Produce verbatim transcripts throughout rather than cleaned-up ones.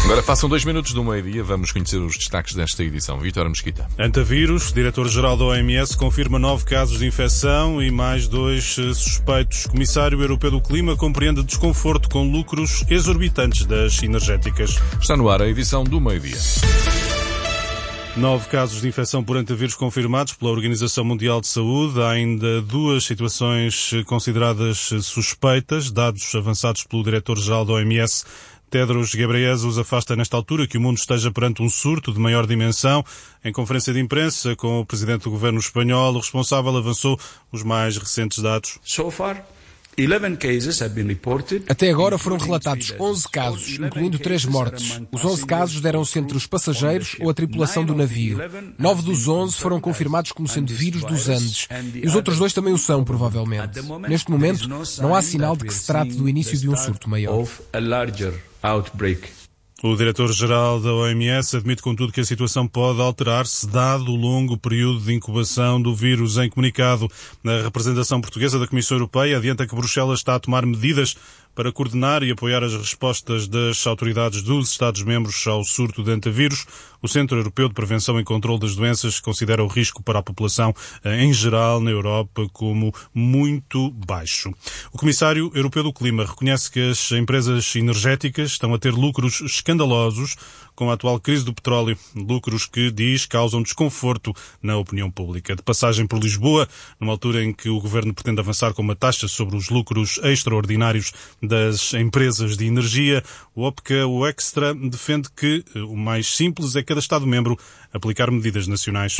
Agora passam dois minutos do meio-dia, vamos conhecer os destaques desta edição. Vítor Mesquita. Antavírus, diretor-geral da O M S, confirma nove casos de infecção e mais dois suspeitos. Comissário Europeu do Clima compreende desconforto com lucros exorbitantes das energéticas. Está no ar a edição do meio-dia. Nove casos de infecção por antavírus confirmados pela Organização Mundial de Saúde. Há ainda duas situações consideradas suspeitas, dados avançados pelo diretor-geral da O M S. Tedros Ghebreyesus afasta nesta altura que o mundo esteja perante um surto de maior dimensão. Em conferência de imprensa com o presidente do governo espanhol, o responsável avançou os mais recentes dados. So far, eleven cases have been reported. Até agora foram relatados onze casos, incluindo três mortes. Os onze casos deram-se entre os passageiros ou a tripulação do navio. Nove dos onze foram confirmados como sendo vírus dos Andes. E os outros dois também o são, provavelmente. Neste momento, não há sinal de que se trate do início de um surto maior. O diretor-geral da O M S admite, contudo, que a situação pode alterar-se dado o longo período de incubação do vírus. Em comunicado, a representação portuguesa da Comissão Europeia adianta que Bruxelas está a tomar medidas para coordenar e apoiar as respostas das autoridades dos Estados-membros ao surto de antavírus. O Centro Europeu de Prevenção e Controlo das Doenças considera o risco para a população em geral na Europa como muito baixo. O Comissário Europeu do Clima reconhece que as empresas energéticas estão a ter lucros escandalosos com a atual crise do petróleo, lucros que, diz, causam desconforto na opinião pública. De passagem por Lisboa, numa altura em que o Governo pretende avançar com uma taxa sobre os lucros extraordinários das empresas de energia, o OPCA, o Extra, defende que o mais simples é cada Estado-membro aplicar medidas nacionais.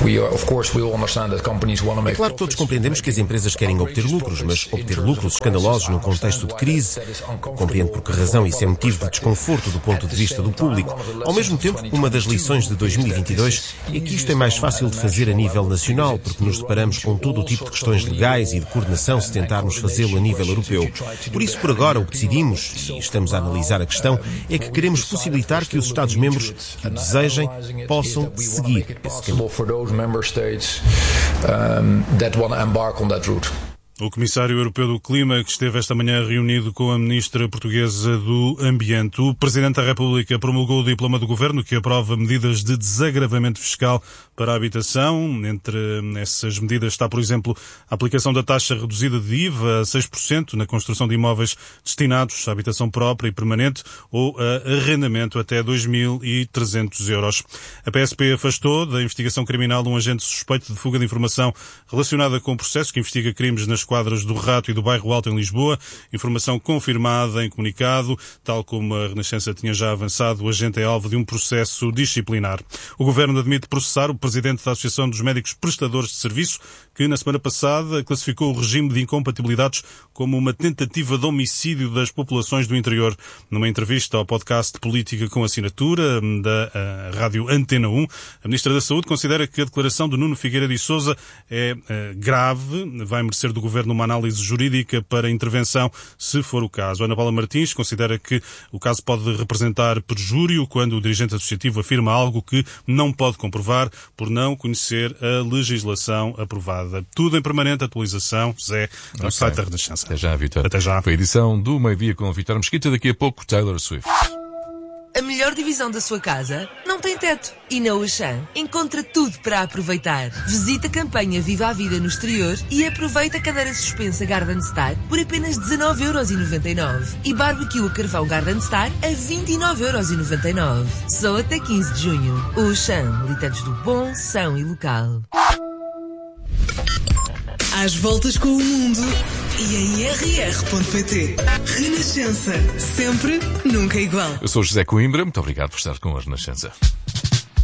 É claro que todos compreendemos que as empresas querem obter lucros, mas obter lucros escandalosos num contexto de crise, compreendo por que razão isso é motivo de desconforto do ponto de vista do público. Ao mesmo tempo, uma das lições de dois mil e vinte e dois é que isto é mais fácil de fazer a nível nacional, porque nos deparamos com todo o tipo de questões legais e de coordenação se tentarmos fazê-lo a nível europeu. Por isso, por agora, o que decidimos, e estamos a analisar a questão, é que queremos possibilitar que os Estados-membros que o desejem possam seguir esse caminho. O Comissário Europeu do Clima, que esteve esta manhã reunido com a Ministra Portuguesa do Ambiente. O Presidente da República promulgou o diploma do Governo que aprova medidas de desagravamento fiscal para a habitação. Entre essas medidas está, por exemplo, a aplicação da taxa reduzida de I V A a seis por cento na construção de imóveis destinados à habitação própria e permanente ou a arrendamento até dois mil e trezentos euros. A P S P afastou da investigação criminal um agente suspeito de fuga de informação relacionada com o processo que investiga crimes nas quadras do Rato e do Bairro Alto em Lisboa. Informação confirmada em comunicado. Tal como a Renascença tinha já avançado, o agente é alvo de um processo disciplinar. O Governo admite processar o Presidente da Associação dos Médicos Prestadores de Serviço, que na semana passada classificou o regime de incompatibilidades como uma tentativa de homicídio das populações do interior. Numa entrevista ao podcast Política com Assinatura da Rádio Antena um, a Ministra da Saúde considera que a declaração de Nuno Figueiredo e Sousa é uh, grave, vai merecer do Governo uma análise jurídica para intervenção, se for o caso. Ana Paula Martins considera que o caso pode representar perjúrio quando o dirigente associativo afirma algo que não pode comprovar por não conhecer a legislação aprovada. Tudo em permanente atualização, Zé, no okay. site da Renascença. Até já, Vítor. Até já. Foi a edição do meio-dia com o Vítor Mesquita. Daqui a pouco, Taylor Swift. A melhor divisão da sua casa não tem teto. E na Auchan encontra tudo para aproveitar. Visita a campanha Viva a Vida no exterior e aproveita a cadeira suspensa Garden Star por apenas dezanove euros e noventa e nove e barbecue a carvão Garden Star a vinte e nove euros e noventa e nove. Só até quinze de junho. Auchan, militantes do bom, são e local. Às voltas com o mundo e em r r ponto p t. Renascença. Sempre, nunca igual. Eu sou José Coimbra. Muito obrigado por estar com a Renascença.